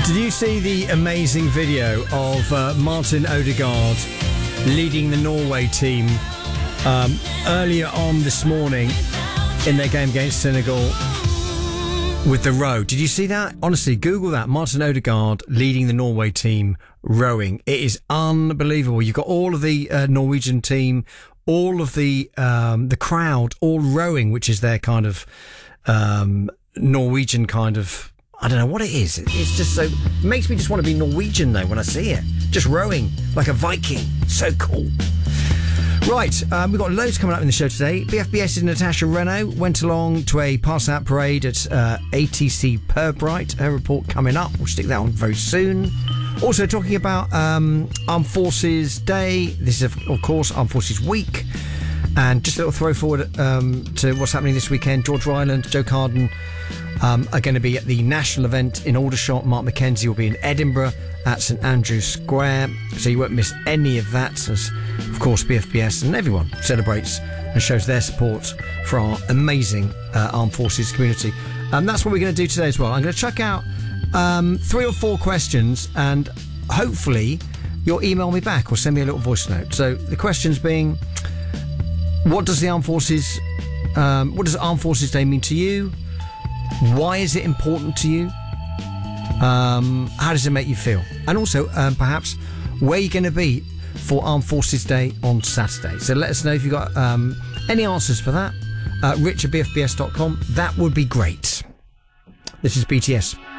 Did you see the amazing video of Martin Odegaard leading the Norway team earlier on this morning in their game against Senegal with the row? Did you see that? Honestly, Google that. Martin Odegaard leading the Norway team rowing. It is unbelievable. You've got all of the Norwegian team, all of the crowd, all rowing, which is their kind of Norwegian kind of, I don't know what it is. It's just so, it makes me just want to be Norwegian though when I see it. Just rowing like a Viking. So cool. Right, we've got loads coming up in the show today. BFBS's Natasha Renault went along to a pass-out parade at ATC Pirbright. Her report coming up. We'll stick that on very soon. Also talking about Armed Forces Day. This is, of course, Armed Forces Week. And just a little throw forward to what's happening this weekend. George Ryland, Joe Carden are going to be at the national event in Aldershot. Mark McKenzie will be in Edinburgh at St Andrew's Square. So you won't miss any of that, as, of course, BFBS and everyone celebrates and shows their support for our amazing Armed Forces community. That's what we're going to do today as well. I'm going to chuck out 3 or 4 questions, and hopefully you'll email me back or send me a little voice note. So the questions being, what does Armed Forces Day mean to you? Why is it important to you? How does it make you feel? And also, perhaps, where you're going to be for Armed Forces Day on Saturday. So let us know if you've got any answers for that. Rich at bfbs.com. That would be great. This is BTS.